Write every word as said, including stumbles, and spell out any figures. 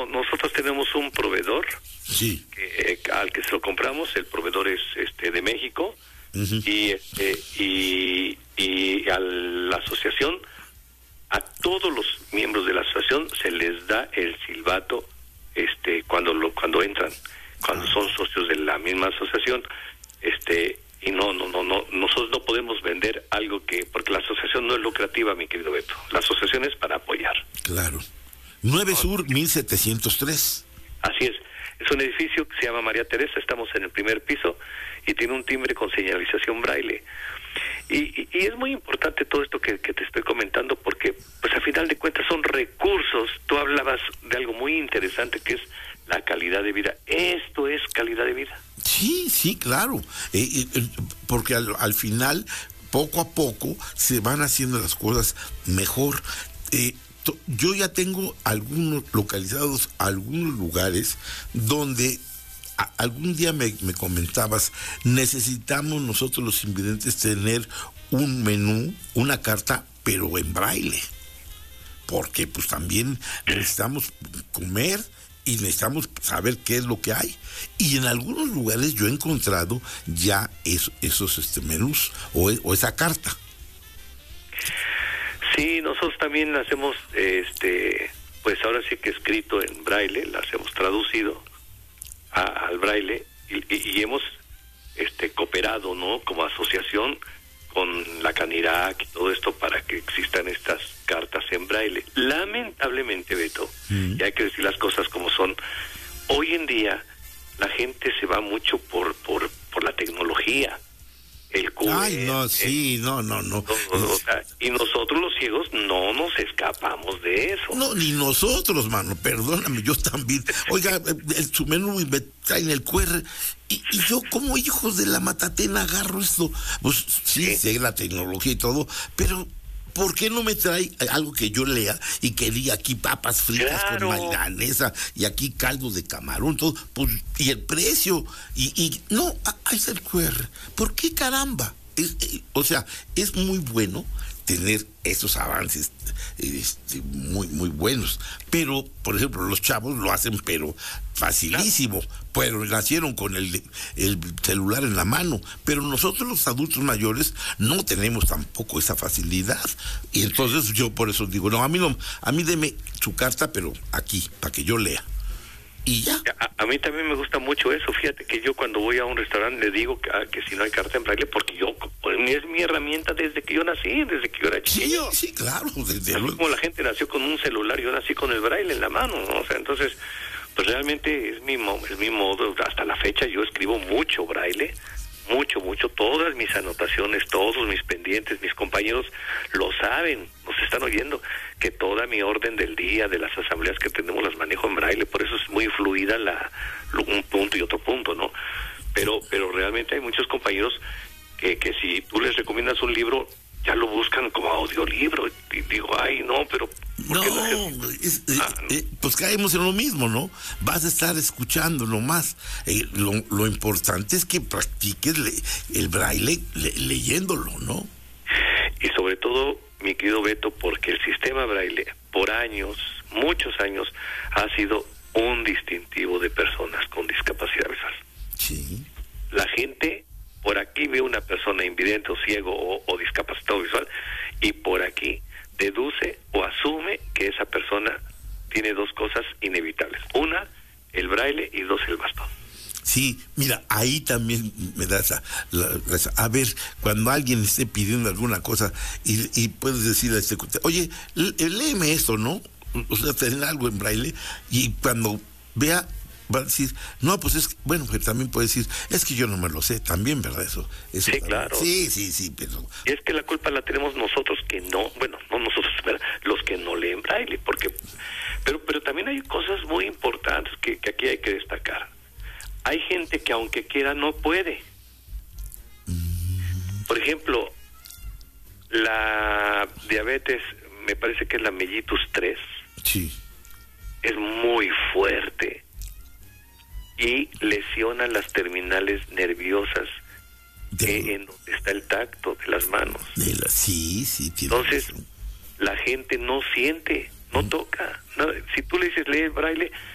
nosotros tenemos un proveedor Sí. que, eh, al que se lo compramos. El proveedor es este de México. Uh-huh. y, este, y y a la asociación, a todos los miembros de la asociación se les da el silbato este cuando lo cuando entran, cuando ah. son socios de la misma asociación. este Y no, no, no, no, nosotros no podemos vender algo que, porque la asociación no es lucrativa, mi querido Beto. La asociación es para apoyar. Claro. nueve Sur mil setecientos tres. Así es. Es un edificio que se llama María Teresa, estamos en el primer piso y tiene un timbre con señalización braille. Y, y, y es muy importante todo esto que, que te estoy comentando, porque pues a final de cuentas son recursos. Tú hablabas de algo muy interesante que es la calidad de vida. Esto es calidad de vida. Sí, sí, claro, eh, eh, porque al, al final, poco a poco, se van haciendo las cosas mejor. Eh, to, yo ya tengo algunos localizados, algunos lugares donde a, algún día me, me comentabas, necesitamos nosotros los invidentes tener un menú, una carta, pero en braille, porque pues también necesitamos comer y necesitamos saber qué es lo que hay. Y en algunos lugares yo he encontrado ya eso, esos este menús o, o esa carta. Sí, nosotros también la hacemos, este, pues ahora sí que escrito en braille, las hemos traducido a, al braille y, y, y hemos este cooperado, ¿no? Como asociación con la Canirac y todo esto para que existan estas cartas en braille. Lamentablemente, Beto, mm. y hay que decir las cosas como son, hoy en día la gente se va mucho por por por la tecnología. El Q R, Ay, no, sí, el, no, no, no. no, no o sea, y nosotros los ciegos no nos escapamos de eso. No, ni nosotros, mano, perdóname, yo también. Oiga, el, su menú me traen el Q R y, y yo como hijos de la matatena agarro esto. Pues sí, sí, sé la tecnología y todo, pero ¿por qué no me trae algo que yo lea y que diga aquí papas fritas claro. con mayonesa y aquí caldo de camarón, todo, pues, y el precio? Y, y no, ahí está el Q R. ¿Por qué caramba? Es, eh, o sea, es muy bueno tener esos avances este, muy, muy buenos. Pero, por ejemplo, los chavos lo hacen, pero facilísimo. Pero nacieron con el, el celular en la mano. Pero nosotros los adultos mayores no tenemos tampoco esa facilidad. Y entonces yo por eso digo, no, a mí no, a mí deme su carta, pero aquí, para que yo lea. Y ya. A, a mí también me gusta mucho eso. Fíjate que yo cuando voy a un restaurante le digo que, que si no hay carta en braille, porque yo, pues, es mi herramienta desde que yo nací, desde que yo era chiquillo. Sí, sí, claro. Desde Así luego. como la gente nació con un celular, yo nací con el braille en la mano, ¿no? O sea, entonces, pues realmente es mi, es mi modo. Hasta la fecha yo escribo mucho braille, mucho, mucho. Todas mis anotaciones, todos mis pendientes, mis compañeros lo saben, nos están oyendo, que toda mi orden del día, de las asambleas que tenemos, las manejo en braille. Por eso es muy fluida la un punto y otro punto, ¿no? Pero pero realmente hay muchos compañeros que, que si tú les recomiendas un libro, ya lo buscan como audiolibro. Y digo, ay, no, pero... No, no es, eh, ah, no. Eh, pues caemos en lo mismo, ¿no? Vas a estar escuchando nomás. Eh, lo, lo importante es que practiques le, el braille le, leyéndolo, ¿no? Y sobre todo, mi querido Beto, porque el sistema braille, por años, muchos años, ha sido un distintivo de personas con discapacidad visual. Sí. La gente por aquí ve una persona invidente o ciego o, o discapacitado visual y por aquí deduce o asume que esa persona tiene dos cosas inevitables. Una, el braille, y dos, el bastón. Sí, mira, ahí también me da esa, la, esa, a ver, cuando alguien esté pidiendo alguna cosa y, y puedes decir a este, oye, léeme esto, ¿no? O sea, tener algo en braille, y cuando vea, va a decir, no, pues es, bueno, pero también puede decir, es que yo no me lo sé, también, ¿verdad? Eso, eso sí, también. Claro. Sí, sí, sí, pero... Y es que la culpa la tenemos nosotros que no, bueno, no nosotros, pero los que no leen braille, porque, pero, pero también hay cosas muy importantes que, que aquí hay que destacar. Hay gente que aunque quiera no puede. Por ejemplo, la diabetes, me parece que es la mellitus tres. Sí. Es muy fuerte y lesiona las terminales nerviosas de... eh, en donde está el tacto de las manos. De la... Sí, sí. Entonces, razón. La gente no siente, no mm. toca. No, si tú le dices lee braille,